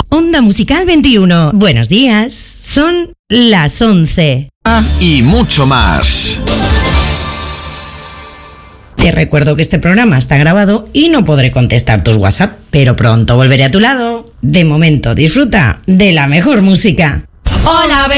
Onda Musical 21. Buenos días. Son las 11. Y mucho más. Te recuerdo que este programa está grabado y no podré contestar tus WhatsApp, pero pronto volveré a tu lado. De momento, disfruta de la mejor música. Hola,